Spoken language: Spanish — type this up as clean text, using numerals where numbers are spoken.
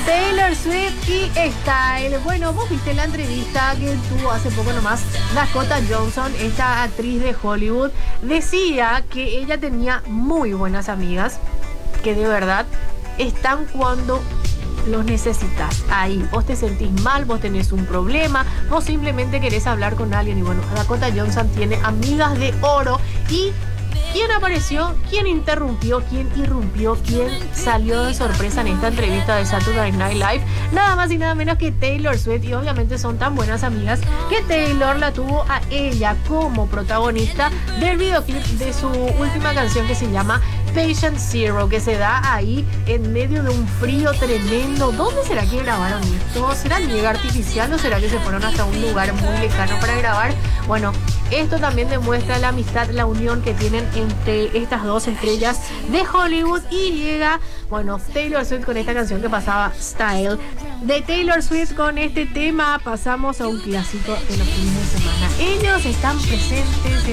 Taylor Swift y Style. Bueno, vos viste la entrevista que tuvo hace poco nomás Dakota Johnson, esta actriz de Hollywood. Decía que ella tenía muy buenas amigas, que de verdad están cuando los necesitas. Ahí, vos te sentís mal, vos tenés un problema, vos simplemente querés hablar con alguien. Y bueno, Dakota Johnson tiene amigas de oro. Y ¿quién apareció? ¿Quién interrumpió? ¿Quién irrumpió? ¿Quién salió de sorpresa en esta entrevista de Saturday Night Live? Nada más y nada menos que Taylor Swift. Y obviamente son tan buenas amigas que Taylor la tuvo a ella como protagonista del videoclip de su última canción, que se llama Patient Zero, que se da ahí en medio de un frío tremendo. ¿Dónde será que grabaron esto? ¿Será nieve artificial o será que se fueron hasta un lugar muy lejano para grabar? Bueno, esto también demuestra la amistad, la unión que tienen entre estas dos estrellas de Hollywood. Y llega, bueno, Taylor Swift con esta canción que pasaba, Style. De Taylor Swift con este tema pasamos a un clásico de los fines de semana. Ellos están presentes